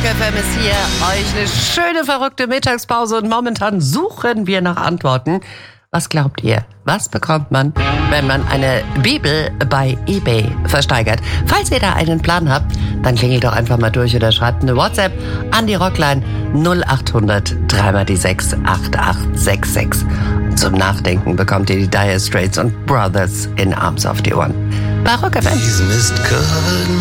FM ist hier. Euch eine schöne, verrückte Mittagspause und momentan suchen wir nach Antworten. Was glaubt ihr? Was bekommt man, wenn man eine Bibel bei eBay versteigert? Falls ihr da einen Plan habt, dann klingelt doch einfach mal durch oder schreibt eine WhatsApp an die Rockline 0800 3x6 8866. Und zum Nachdenken bekommt ihr die Dire Straits und Brothers in Arms auf die Ohren. Bei Rock FM.